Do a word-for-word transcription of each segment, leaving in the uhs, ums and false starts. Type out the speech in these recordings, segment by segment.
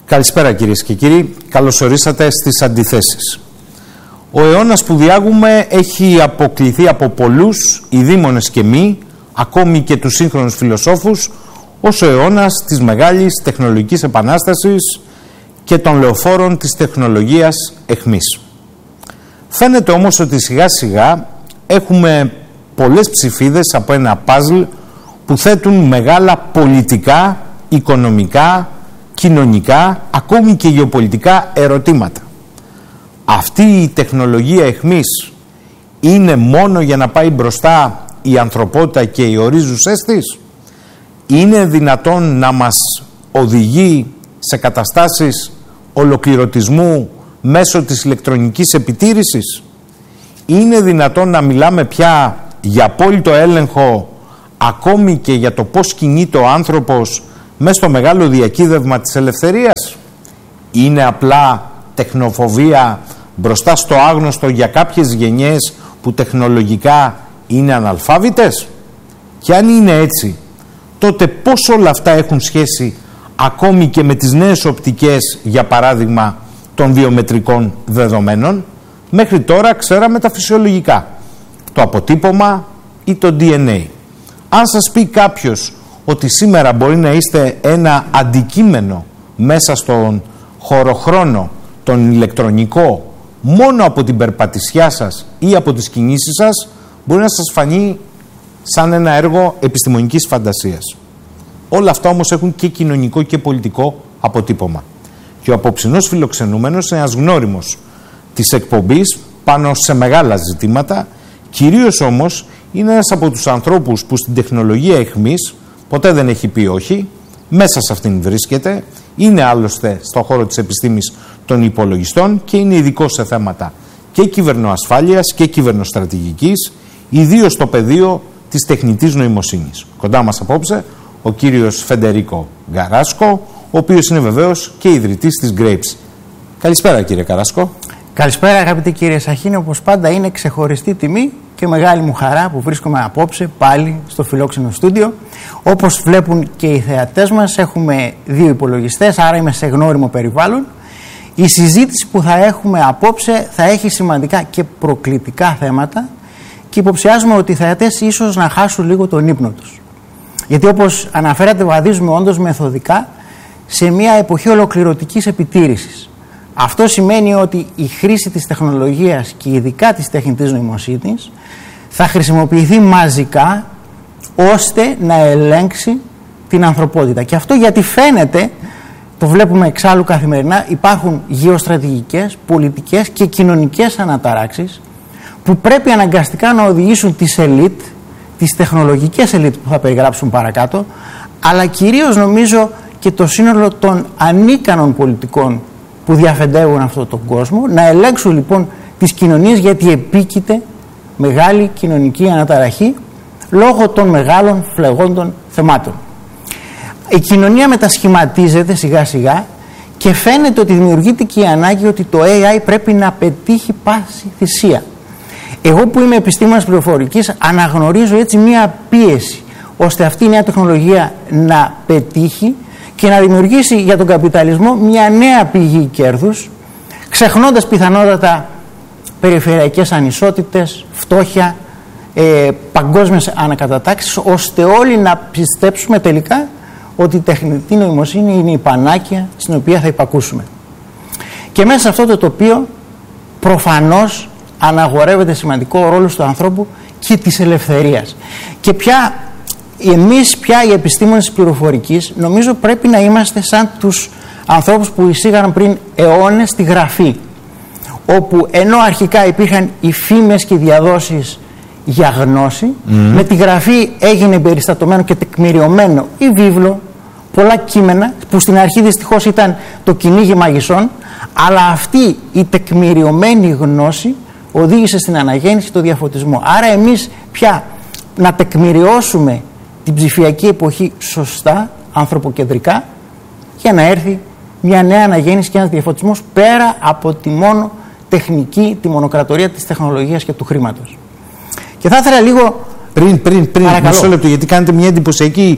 Καλησπέρα κυρίες και κύριοι, καλώς ορίσατε στις Αντιθέσεις. Ο αιώνας που διάγουμε έχει αποκλειθεί από πολλούς, οι δήμονες και μη, ακόμη και τους σύγχρονους φιλοσόφους, ως ο αιώνας της μεγάλης τεχνολογικής επανάστασης και των λεωφόρων της τεχνολογίας εχμής. Φαίνεται όμως ότι σιγά σιγά έχουμε πολλές ψηφίδες από ένα παζλ που θέτουν μεγάλα πολιτικά, οικονομικά, κοινωνικά, ακόμη και γεωπολιτικά ερωτήματα. Αυτή η τεχνολογία εχμής είναι μόνο για να πάει μπροστά η ανθρωπότητα και οι ορίζουσες της? Είναι δυνατόν να μας οδηγεί σε καταστάσεις ολοκληρωτισμού μέσω της ηλεκτρονικής επιτήρησης? Είναι δυνατόν να μιλάμε πια για απόλυτο έλεγχο ακόμη και για το πώς κινείται ο άνθρωπος μέσα στο μεγάλο διακύδευμα της ελευθερίας? Είναι απλά τεχνοφοβία μπροστά στο άγνωστο για κάποιες γενιές που τεχνολογικά είναι αναλφάβητες? Και αν είναι έτσι, τότε πώς όλα αυτά έχουν σχέση ακόμη και με τις νέες οπτικές, για παράδειγμα, των βιομετρικών δεδομένων? Μέχρι τώρα ξέραμε τα φυσιολογικά, το αποτύπωμα ή το ντι εν έι. Αν σας πει κάποιος ότι σήμερα μπορεί να είστε ένα αντικείμενο μέσα στον χωροχρόνο, τον ηλεκτρονικό, μόνο από την περπατησιά σας ή από τις κινήσεις σας, μπορεί να σας φανεί σαν ένα έργο επιστημονικής φαντασίας. Όλα αυτά όμως έχουν και κοινωνικό και πολιτικό αποτύπωμα. Και ο απόψινός φιλοξενούμενος είναι ένας γνώριμος της εκπομπής πάνω σε μεγάλα ζητήματα, κυρίως όμως είναι ένας από τους ανθρώπους που στην τεχνολογία εχμής ποτέ δεν έχει πει όχι, μέσα σε αυτήν βρίσκεται, είναι άλλωστε στον χώρο της επιστήμης των υπολογιστών και είναι ειδικός σε θέματα και κυβερνοασφάλειας και κυβερνοστρατηγικής, ιδίως στο πεδίο της τεχνητής νοημοσύνης. Κοντά μας απόψε ο κύριος Φεντερίκο Γκαράσκο, ο οποίος είναι βεβαίως και ιδρυτής της Grapes. Καλησπέρα κύριε Γκαράσκο. Καλησπέρα αγαπητοί κύριε Σαχίνη, όπως πάντα είναι ξεχωριστή τιμή και μεγάλη μου χαρά που βρίσκομαι απόψε πάλι στο φιλόξενο στούντιο. Όπως βλέπουν και οι θεατές μας, έχουμε δύο υπολογιστές, άρα είμαι σε γνώριμο περιβάλλον. Η συζήτηση που θα έχουμε απόψε θα έχει σημαντικά και προκλητικά θέματα και υποψιάζουμε ότι οι θεατές ίσως να χάσουν λίγο τον ύπνο τους. Γιατί όπως αναφέρατε, βαδίζουμε όντως μεθοδικά σε μια εποχή ολοκληρωτικής επιτήρησης. Αυτό σημαίνει ότι η χρήση της τεχνολογίας και ειδικά της τεχνητής νοημοσύνης θα χρησιμοποιηθεί μαζικά ώστε να ελέγξει την ανθρωπότητα. Και αυτό γιατί φαίνεται, το βλέπουμε εξάλλου καθημερινά, υπάρχουν γεωστρατηγικές, πολιτικές και κοινωνικές αναταράξεις που πρέπει αναγκαστικά να οδηγήσουν τις ελίτ, τις τεχνολογικές ελίτ που θα περιγράψουν παρακάτω, αλλά κυρίως νομίζω και το σύνολο των ανίκανων πολιτικών που διαφεντεύουν αυτόν τον κόσμο, να ελέγξουν λοιπόν τις κοινωνίες, γιατί επίκειται μεγάλη κοινωνική αναταραχή λόγω των μεγάλων φλεγόντων θεμάτων. Η κοινωνία μετασχηματίζεται σιγά σιγά και φαίνεται ότι δημιουργείται και η ανάγκη ότι το έι άι πρέπει να πετύχει πάση θυσία. Εγώ που είμαι επιστήμονας πληροφορικής αναγνωρίζω έτσι μία πίεση ώστε αυτή η νέα τεχνολογία να πετύχει και να δημιουργήσει για τον καπιταλισμό μια νέα πηγή κέρδους, ξεχνώντας πιθανότατα περιφερειακές ανισότητες, φτώχεια, ε, παγκόσμιες ανακατατάξεις, ώστε όλοι να πιστέψουμε τελικά ότι η τεχνητή νοημοσύνη είναι η πανάκια στην οποία θα υπακούσουμε. Και μέσα σε αυτό το τοπίο προφανώς αναγορεύεται σημαντικό ρόλο του ανθρώπου και της ελευθερίας. Και πια εμείς πια οι επιστήμονες της πληροφορικής νομίζω πρέπει να είμαστε σαν τους ανθρώπους που εισήγαν πριν αιώνες τη γραφή, όπου ενώ αρχικά υπήρχαν οι φήμες και οι διαδόσεις για γνώση, mm. με τη γραφή έγινε περιστατωμένο και τεκμηριωμένο η βίβλο, πολλά κείμενα που στην αρχή δυστυχώς ήταν το κυνήγι μαγισσών, αλλά αυτή η τεκμηριωμένη γνώση οδήγησε στην αναγέννηση και το διαφωτισμό. Άρα εμείς πια να τεκμηριώσουμε την ψηφιακή εποχή σωστά, ανθρωποκεντρικά, για να έρθει μια νέα αναγέννηση και ένας διαφωτισμός πέρα από τη μόνο τεχνική, τη μονοκρατορία της τεχνολογίας και του χρήματος. Και θα ήθελα λίγο... Πριν, πριν, πριν, μισό λεπτό, γιατί κάνετε μια εντυπωσιακή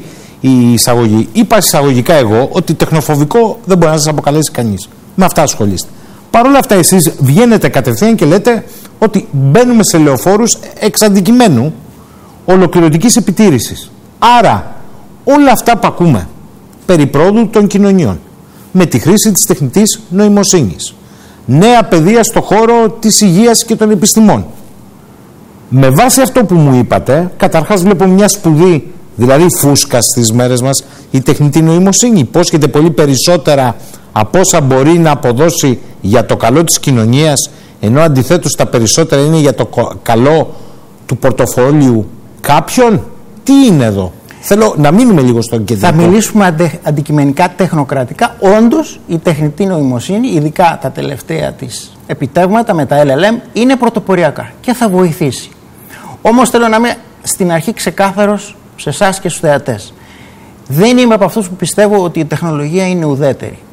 η εισαγωγή. Είπα εισαγωγικά εγώ ότι τεχνοφοβικό δεν μπορεί να σας αποκαλέσει κανείς. Με αυτά ασχολείστε. Παρ' όλα αυτά, εσείς βγαίνετε κατευθείαν και λέτε ότι μπαίνουμε σε λεωφόρους εξ αντικειμένου ολοκληρωτικής επιτήρησης. Άρα, όλα αυτά που ακούμε περί πρόοδου των κοινωνιών, με τη χρήση της τεχνητής νοημοσύνης, νέα παιδεία στο χώρο της υγείας και των επιστημών. Με βάση αυτό που μου είπατε, καταρχάς βλέπω μια σπουδή, δηλαδή φούσκα στις μέρες μας, η τεχνητή νοημοσύνη. Υπόσχεται πολύ περισσότερα από όσα μπορεί να αποδώσει για το καλό της κοινωνίας, ενώ αντιθέτως τα περισσότερα είναι για το καλό του πορτοφόλιου κάποιον. Τι είναι εδώ? Θέλω να μείνουμε λίγο στον κεντρικό. Θα μιλήσουμε αντε, αντικειμενικά τεχνοκρατικά. Όντως η τεχνητή νοημοσύνη, ειδικά τα τελευταία της επιτεύγματα με τα ελ ελ εμ, είναι πρωτοποριακά και θα βοηθήσει. Όμως θέλω να είμαι στην αρχή ξεκάθαρος σε εσάς και στους θεατές. Δεν είμαι από αυτούς που πιστεύω ότι η τεχνολογία είναι ουδέτερη.